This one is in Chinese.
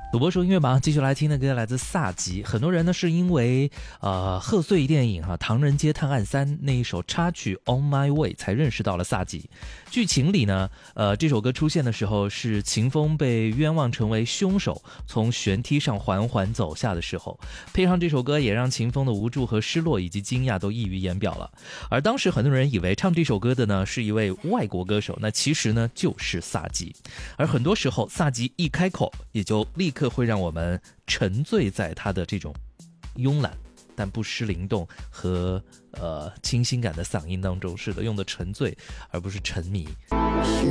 主播说音乐榜继续来听的歌来自萨吉，很多人呢是因为贺岁电影《唐人街探案3》那一首插曲 On My Way 才认识到了萨吉。剧情里呢，这首歌出现的时候是秦风被冤枉成为凶手，从悬梯上缓缓走下的时候，配上这首歌也让秦风的无助和失落以及惊讶都溢于言表了。而当时很多人以为唱这首歌的呢是一位外国歌手，那其实呢就是萨吉。而很多时候萨吉一开口也就立刻会让我们沉醉在他的这种慵懒但不失灵动和清新感的嗓音当中。是的，用的沉醉而不是沉迷。